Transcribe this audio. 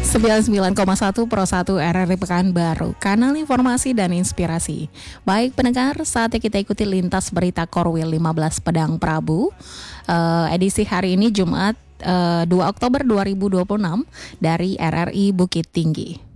99,1 Pro 1 RRI Pekanbaru, kanal informasi dan inspirasi. Baik pendengar, saatnya kita ikuti lintas berita Korwil 15 Pedang Prabu. Edisi hari ini Jumat 2 Oktober 2026 dari RRI Bukit Tinggi.